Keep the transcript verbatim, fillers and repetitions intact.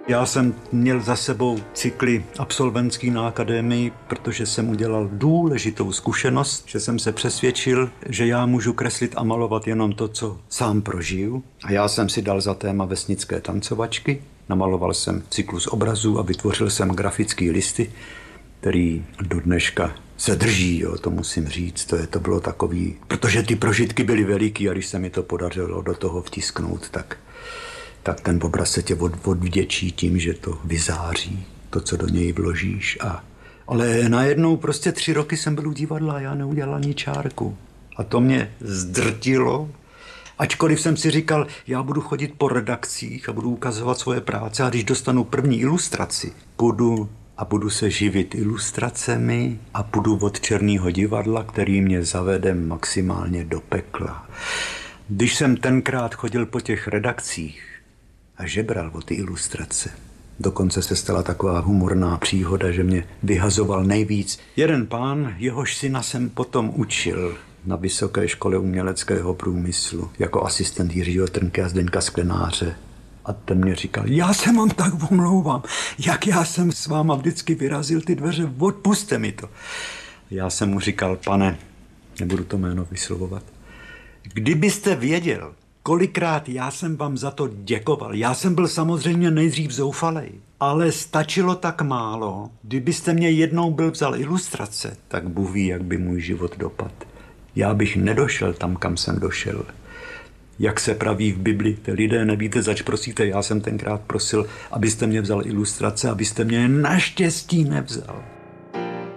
Já jsem měl za sebou cykly absolventský na akademii, protože jsem udělal důležitou zkušenost, že jsem se přesvědčil, že já můžu kreslit a malovat jenom to, co sám prožiju. A já jsem si dal za téma vesnické tancovačky, namaloval jsem cyklus obrazů a vytvořil jsem grafické listy, který do dneška se drží, jo, to musím říct, to, je, to bylo takový, protože ty prožitky byly veliký a když se mi to podařilo do toho vtisknout, tak tak ten obraz se tě od, odvděčí tím, že to vyzáří, to, co do něj vložíš. A, ale najednou prostě tři roky jsem byl u divadla a já neudělal ani čárku. A to mě zdrtilo, ačkoliv jsem si říkal, já budu chodit po redakcích a budu ukazovat svoje práce a když dostanu první ilustraci, půjdu a budu se živit ilustracemi a půjdu od Černého divadla, který mě zavede maximálně do pekla. Když jsem tenkrát chodil po těch redakcích a žebral o ty ilustrace, dokonce se stala taková humorná příhoda, že mě vyhazoval nejvíc jeden pán, jehož syna jsem potom učil na Vysoké škole uměleckého průmyslu jako asistent Jiřího Trnky a Zdeňka Sklenáře. A ten mě říkal, já se vám tak omlouvám, jak já jsem s váma vždycky vyrazil ty dveře, odpuste mi to. Já jsem mu říkal, pane, nebudu to jméno vyslovovat, kdybyste věděl, kolikrát já jsem vám za to děkoval. Já jsem byl samozřejmě nejdřív zoufalej, ale stačilo tak málo. Kdybyste mě jednou byl vzal ilustrace, tak Bůh ví, jak by můj život dopad. Já bych nedošel tam, kam jsem došel. Jak se praví v Bibli, te lidé nevíte, zač prosíte. Já jsem tenkrát prosil, abyste mě vzal ilustrace, abyste mě naštěstí nevzal.